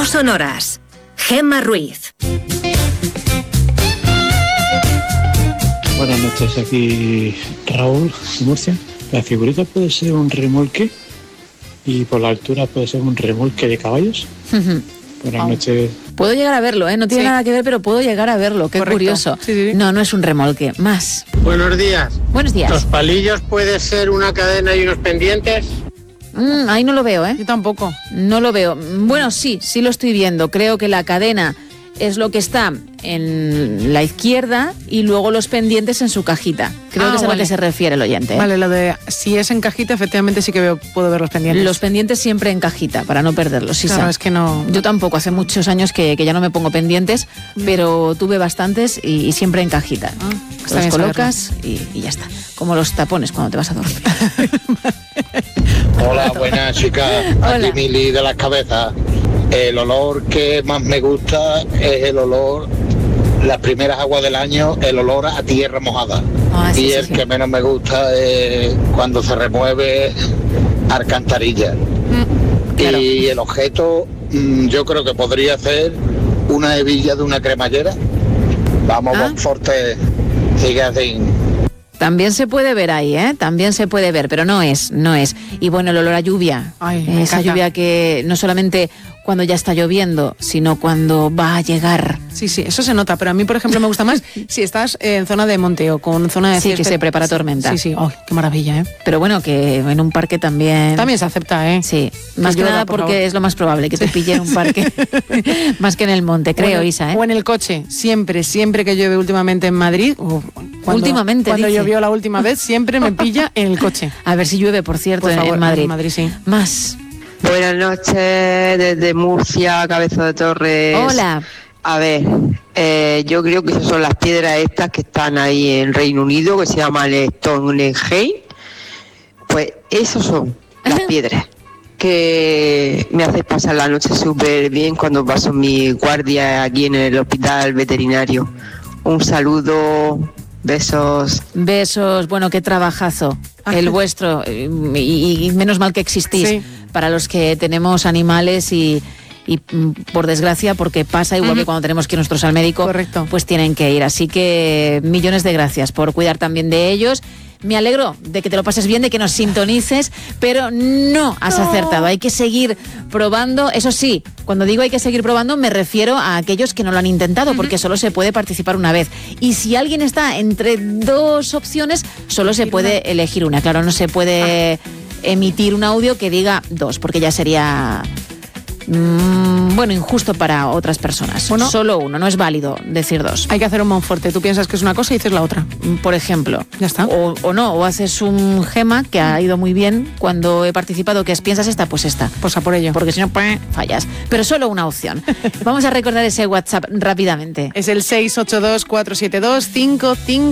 sonoras. Gemma Ruiz. Buenas noches, aquí Raúl de Murcia. La figurita puede ser un remolque y por la altura puede ser un remolque de caballos. Buenas noches. Puedo llegar a verlo, no tiene nada que ver, pero puedo llegar a verlo, qué curioso. Sí. No es un remolque, más. Buenos días. Buenos días. ¿Los palillos puede ser una cadena y unos pendientes? Ahí no lo veo, Yo tampoco. No lo veo. Bueno, sí lo estoy viendo. Creo que la cadena es lo que está en la izquierda y luego los pendientes en su cajita. Creo que es a lo que se refiere el oyente. Vale, lo de si es en cajita, efectivamente sí que puedo ver los pendientes. Los pendientes siempre en cajita, para no perderlos. Sí, claro, es que no... Yo tampoco, hace muchos años que ya no me pongo pendientes, pero tuve bastantes y siempre en cajita. Los colocas y ya está. Como los tapones cuando te vas a dormir. Hola, buenas chicas. Aquí Mili de las Cabezas. El olor que más me gusta es el olor, las primeras aguas del año, el olor a tierra mojada. Y el que menos me gusta es cuando se remueve alcantarilla. Claro. Y el objeto, yo creo que podría ser una hebilla de una cremallera. Vamos, Bonforte, sigue así. También se puede ver ahí, también se puede ver, pero no es. Y bueno, el olor a lluvia, esa lluvia que no solamente cuando ya está lloviendo, sino cuando va a llegar. Sí, eso se nota, pero a mí, por ejemplo, me gusta más si estás en zona de monte o con zona de que se prepara tormenta. Sí, qué maravilla, Pero bueno, que en un parque también... También se acepta, Sí, más que nada porque es lo más probable, que te pille en un parque, más que en el monte, creo, Isa, O en el coche, siempre que llueve últimamente en Madrid, cuando llovió la última vez, siempre me pilla en el coche. A ver si llueve, por cierto, por favor, en Madrid. En Madrid, sí. Más. Buenas noches, desde Murcia, Cabeza de Torres. Hola. A ver, yo creo que esas son las piedras estas que están ahí en Reino Unido, que se llaman Stonehenge. Pues esos son las piedras que me hacen pasar la noche súper bien cuando paso mi guardia aquí en el hospital veterinario. Un saludo, besos. Besos, bueno, qué trabajazo el vuestro, y menos mal que existís para los que tenemos animales y por desgracia, porque pasa igual que cuando tenemos que ir nosotros al médico, pues tienen que ir. Así que millones de gracias por cuidar también de ellos. Me alegro de que te lo pases bien, de que nos sintonices, pero no has acertado. Hay que seguir probando. Eso sí, cuando digo hay que seguir probando, me refiero a aquellos que no lo han intentado, porque solo se puede participar una vez. Y si alguien está entre dos opciones, solo se puede elegir una. Claro, no se puede emitir un audio que diga dos, porque ya sería... injusto para otras personas. Solo uno, no es válido decir dos. Hay que hacer un Monforte. Tú piensas que es una cosa y dices la otra. Por ejemplo. Ya está. O haces un Gema, que ha ido muy bien cuando he participado, que es piensas esta, pues esta. Pues a por ello. Porque si no, fallas. Pero solo una opción. Vamos a recordar ese WhatsApp rápidamente. Es el 682 472 55